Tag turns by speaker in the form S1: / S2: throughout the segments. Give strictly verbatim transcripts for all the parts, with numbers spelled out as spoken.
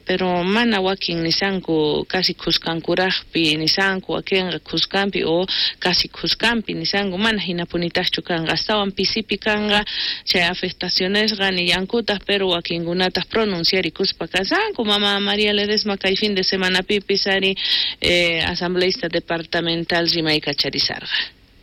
S1: pero mana wakin nisanku casi kuskankurajpi nisanku wakinqa kuskampi o casi kuskampi nisanku mana hinapunitachchu kanqa astawan pisipi kanqa chay afectacionesqa niyankutaj pero wakinkunataj pronunciarikuspa kasanku mama María Ledesma kay fin de semana pipis ari eh, asambleísta departamental rimaykacharisarqa.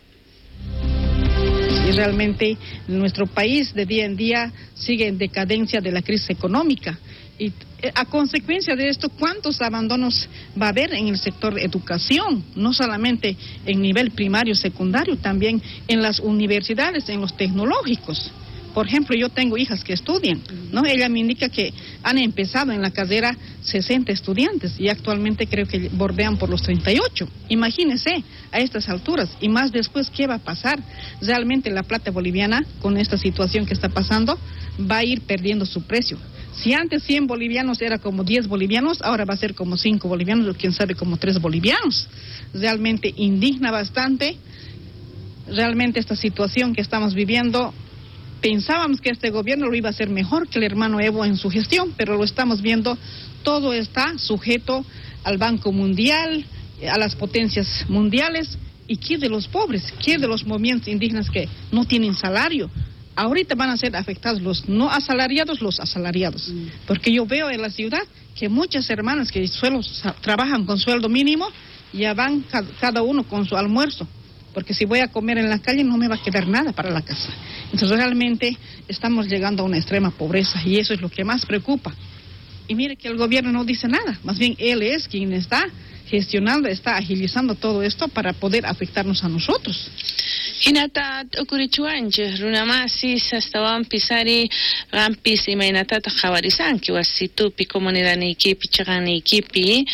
S2: Y realmente nuestro país de día en día sigue en decadencia de la crisis económica. Y a consecuencia de esto, ¿cuántos abandonos va a haber en el sector educación? No solamente en nivel primario, secundario, también en las universidades, en los tecnológicos. Por ejemplo, yo tengo hijas que estudian, ¿no? Ella me indica que han empezado en la carrera sesenta estudiantes y actualmente creo que bordean por los treinta y ocho. Imagínense a estas alturas y más después, ¿qué va a pasar? Realmente la plata boliviana, con esta situación que está pasando, va a ir perdiendo su precio. Si antes cien bolivianos era como diez bolivianos, ahora va a ser como cinco bolivianos o quién sabe como tres bolivianos. Realmente indigna bastante. Realmente esta situación que estamos viviendo, pensábamos que este gobierno lo iba a hacer mejor que el hermano Evo en su gestión, pero lo estamos viendo, todo está sujeto al Banco Mundial, a las potencias mundiales. ¿Y qué de los pobres? ¿Qué de los movimientos indígenas que no tienen salario? Ahorita van a ser afectados los no asalariados, los asalariados. Mm. Porque yo veo en la ciudad que muchas hermanas que suelo, trabajan con sueldo mínimo, ya van ca- cada uno con su almuerzo. Porque si voy a comer en la calle no me va a quedar nada para la casa. Entonces realmente estamos llegando a una extrema pobreza y eso es lo que más preocupa. Y mire que el gobierno no dice nada, más bien él es quien está gestionando, está agilizando todo esto para poder afectarnos a nosotros.
S1: Hinata ukurichuanche runamasis astawan pisari rampis imainatata jawarisanki wasitupi comunidad nikipi chagani kipi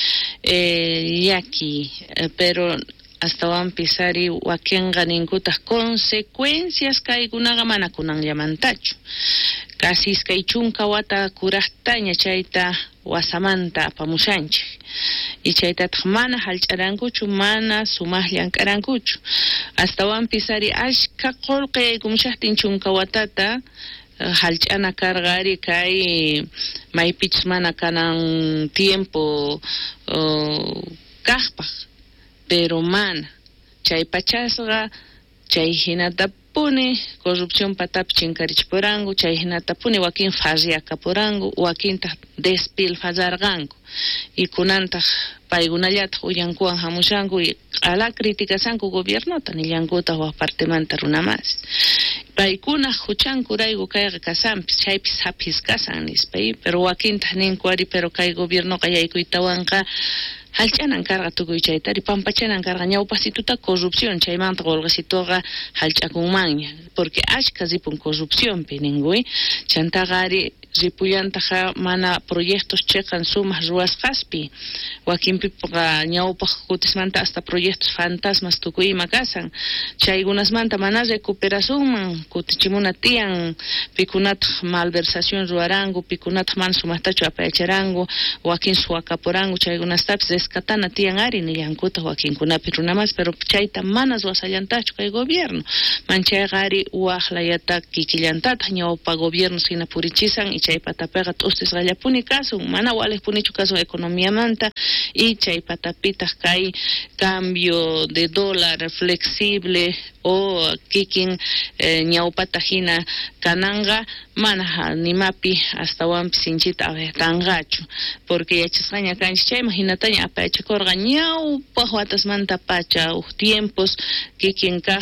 S1: eh, yaki eh, pero astawan pisari wakenga ninkutas consecuencias kaykunaqa mana kunan llamantachu kasis kay chunka wata kuraqtaña chayta wasamanta apamushanchik y chaytataq mana hallch'arankuchu mana sumaqlla ank'arankuchu astawan pisari ashka qullqiyaykumashaqtin chunka watata hallch'ana karqari kay maypichis mana kanan tiempo uh, kaqpaq pero mana chay pachasqa chay hinatapuni corrupción patapi chinkarichipuranku chay hinatapuni wakin farriakapuranku wakintaq despilfarrarqanku y kunantaq paykunallataq uyankuwan hamushanku y ala criticasanku gobernota nillankutaq waq partemanta runamasis paykuna huchankurayku kayqa kasanpis chaypis hapis kasan nispay pero wakintaq ninku ari pero kay gobiernoqa yaykuytawanqa halch'anan karqa tukuy chaytari pampachanan karqa ñawpasituta corrupción chaymanta qolqasituqa halch'akunmanña porque ashka ripun corrupciónpi ninguy chantaqa ari ripullantaqa mana proyectos cheqan sumaq ruwasqaspi wakinpiqa ñawpaq kutismanta hasta proyectos fantasmas tukuyma kasan chaykunasmanta mana recuperacionman kutichimuna tiyan pikunataq malversación ruwaranku pikunataq mana sumaqtachu apayacharanku wakin suwakapuranku chaykunastapis rescatana tiyan ari nillankutaq wakinkunapi runamas pero chayta mana ruwasallantachu kay gobierno manchayqa ari waqlayata kikillantataq ñawpa gobierno hina purichisan y chay patapiqa t'ustis qallapuni kasun mana waliqpunichu kasun economiamanta y chay patapitaq kay cambio de dólar flexible o kikin eh, ñawpata hina kananga mana nimapi astawan sinchita abetangachu porque yachasqaña kanchis chayma hinataña apayachakurqa ñawpaq watasmanta pacha uj tiempos kikin kaq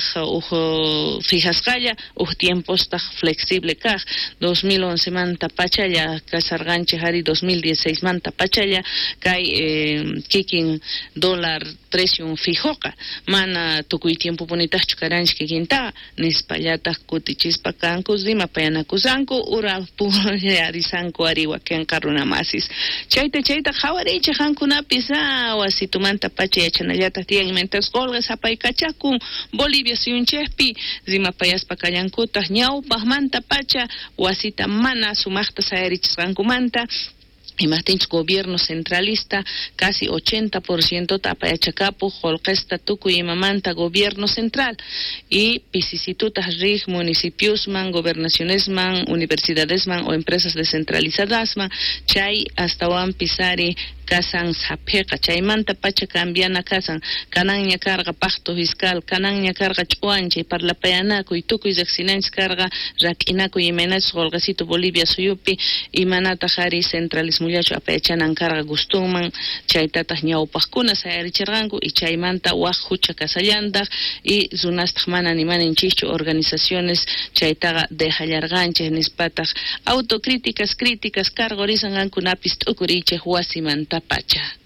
S1: uj fijasqalla uj tiempos taq flexible kaq dos mil once manta pachalla kasarqanchik ari dos mil dieciséis manta pachalla kay eh, kikin dólar precio fijoqa mana tukuy tiempo punitaqchu karanchik kikinta nispallataq kutichispa kanku zima payanakusanku ura puyarisanku ari wakinqa runamasis chayta chayta qhawariychik qankunapis a wasitumanta pacha yachanallataq tiyan mientras qolqa sapaykachakun Bolivia suyunchikpi zima payaspa kallankutaq ñawpaqmanta pacha wasita mana sumaqta sayarichisqankumanta Imatinch gobierno centralista casi ochenta por ciento tapayachacapu holqesta tukuy imamanta gobierno central y pisisitutas rig municipiosman, gobernacionesman, universidadesman o empresas descentralizadasman chay astawan pisari kasan sapheqa chaymanta pacha cambiana kasan kanan ña karqa pacto fiscal kanan ña karqa ch'uanchay parlapayanakuy tukuy riqsinanchis karqa rak'inakuy imaynachus holqasito Bolivia suyupi imanata qhari centralismullachu apayachanan karqa gustunman chaytataq ñawpaqkuna sayarichirqanku y chaymanta waq hucha kasallantaq y runastaq mana nimaninchikchu organizaciones chaytaqa dejallarqanchik nispataq autocríticas críticas karqa risanqankunapis t'ukuriychik wasimanta pacha.